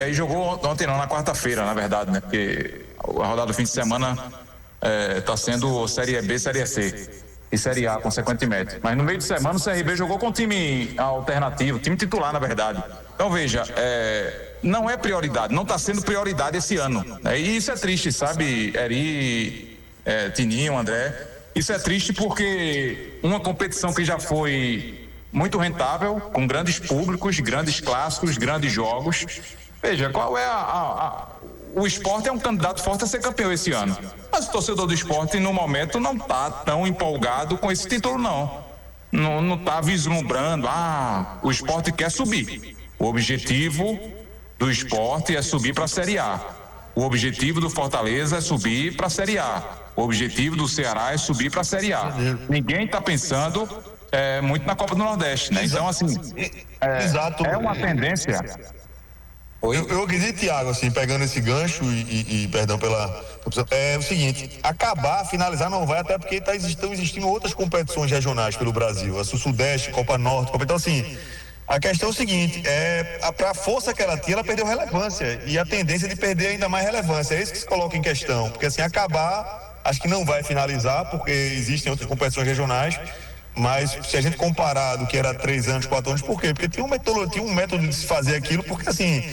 Aí jogou ontem não, na quarta-feira, na verdade, né? Porque a rodada do fim de semana está sendo Série B, Série C e Série A, consequentemente. Mas no meio de semana o CRB jogou com time alternativo, time titular, na verdade. Então veja, não é prioridade, não está sendo prioridade esse ano. E isso é triste, sabe, Eri, Tininho, André? Isso é triste porque uma competição que já foi muito rentável, com grandes públicos, grandes clássicos, grandes jogos. Veja, qual é o Sport é um candidato forte a ser campeão esse ano. Mas o torcedor do Sport, no momento, não está tão empolgado com esse título, não. Não está vislumbrando, o Sport quer subir. O objetivo do Sport é subir para a Série A. O objetivo do Fortaleza é subir para a Série A. O objetivo do Ceará é subir para a Série A. Ninguém está pensando muito na Copa do Nordeste, né? Então, assim, é uma tendência. Eu acredito, Thiago, assim, pegando esse gancho e perdão pela... É o seguinte, finalizar não vai, até porque estão existindo outras competições regionais pelo Brasil, a Sul-Sudeste, Copa Norte, então assim, a questão é o seguinte, para a força que ela tinha, ela perdeu relevância, e a tendência de perder ainda mais relevância, é isso que se coloca em questão, porque assim, acho que não vai finalizar, porque existem outras competições regionais, mas se a gente comparar do que era 3 anos, 4 anos, por quê? Porque tinha um método de se fazer aquilo, porque assim,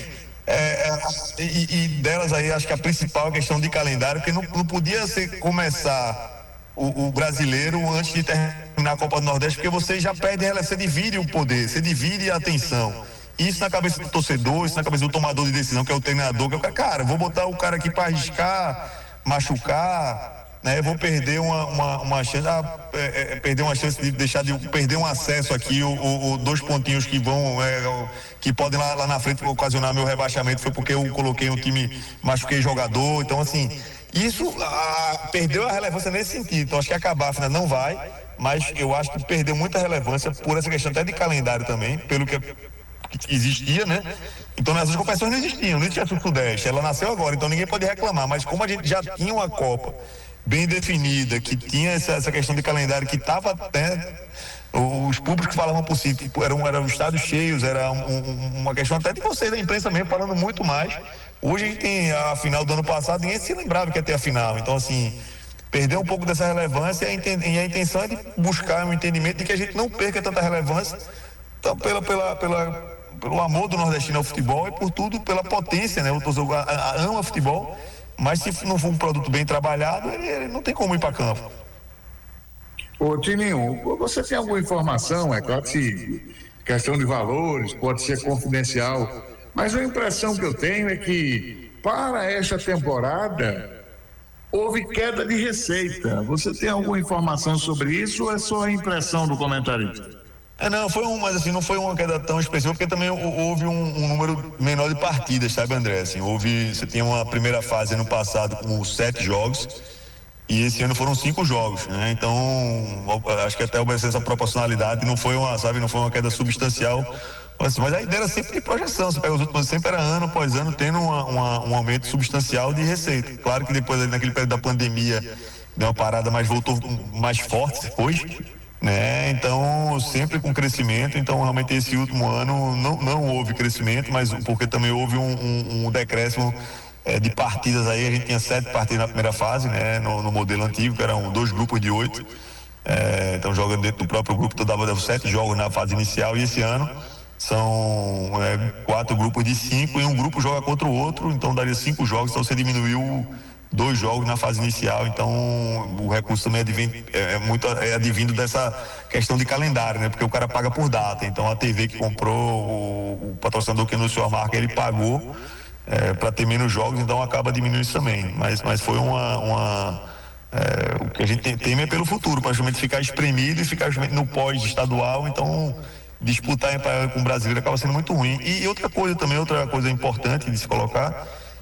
e delas aí, acho que a principal questão de calendário, porque não podia começar o brasileiro antes de terminar a Copa do Nordeste, porque você já perde, você divide o poder, você divide a atenção. Isso na cabeça do torcedor, isso na cabeça do tomador de decisão, que é o treinador, que é o cara, vou botar o cara aqui para arriscar, machucar, né? Vou perder uma chance, perder uma chance de deixar de perder um acesso aqui, 2 pontinhos que vão, que podem lá na frente ocasionar meu rebaixamento, foi porque eu coloquei um time, machuquei jogador, então assim, isso perdeu a relevância nesse sentido, então acho que acabar afinal não vai, mas eu acho que perdeu muita relevância por essa questão até de calendário também, pelo que existia, né? Então essas competições não existiam, não existia o Sudeste, ela nasceu agora, então ninguém pode reclamar, mas como a gente já tinha uma Copa bem definida, que tinha essa questão de calendário, que estava até os públicos falavam por si, eram estádios cheios, era uma questão até de vocês da imprensa mesmo falando muito mais. Hoje a gente tem a final do ano passado, ninguém se lembrava que ia ter a final, então assim, perdeu um pouco dessa relevância e a intenção é de buscar um entendimento de que a gente não perca tanta relevância, então pelo amor do nordestino ao futebol e por tudo, pela potência, né? O torcedor ama futebol, mas se não for um produto bem trabalhado, ele não tem como ir para campo. Ô Tininho, você tem alguma informação? É claro que questão de valores pode ser confidencial, mas a impressão que eu tenho é que para esta temporada houve queda de receita. Você tem alguma informação sobre isso ou é só a impressão do comentarista? Não, mas assim, não foi uma queda tão expressiva, porque também houve um número menor de partidas, sabe, André? Assim, você tinha uma primeira fase ano passado com 7 jogos, e esse ano foram 5 jogos, né? Então, acho que até obedecendo essa proporcionalidade, não foi uma queda substancial, mas a ideia era sempre de projeção, você pega os últimos, sempre era ano após ano, tendo um aumento substancial de receita. Claro que depois, naquele período da pandemia, deu uma parada, mas voltou mais forte depois, né? Então sempre com crescimento, então realmente esse último ano não houve crescimento, mas porque também houve um decréscimo de partidas aí, a gente tinha 7 partidas na primeira fase, né? No modelo antigo, que eram 2 grupos de 8, então jogando dentro do próprio grupo, então dava 7 jogos na fase inicial, e esse ano são 4 grupos de 5 e um grupo joga contra o outro, então daria 5 jogos, então você diminuiu 2 jogos na fase inicial, então o recurso também é advindo dessa questão de calendário, né? Porque o cara paga por data, então a TV que comprou, o patrocinador que anunciou a marca, ele pagou para ter menos jogos, então acaba diminuindo isso também, mas foi o que a gente teme é pelo futuro, para justamente ficar espremido e ficar justamente no pós-estadual, então disputar com o brasileiro acaba sendo muito ruim. E outra coisa importante de se colocar,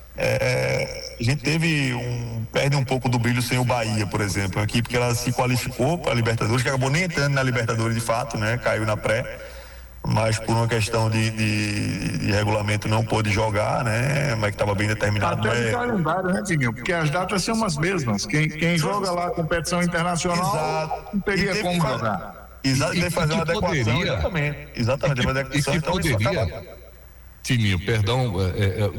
a gente perde um pouco do brilho sem o Bahia, por exemplo, uma equipe que ela se qualificou para a Libertadores, que acabou nem entrando na Libertadores de fato, né? Caiu na pré, mas por uma questão de regulamento não pôde jogar, né? Mas que estava bem determinado. Até de calendário, né, Tininho? Porque as datas são as mesmas. Quem joga lá competição internacional não teria como jogar. Exato, deve fazer uma adequação. Exatamente, uma adequação. Tininho, perdão,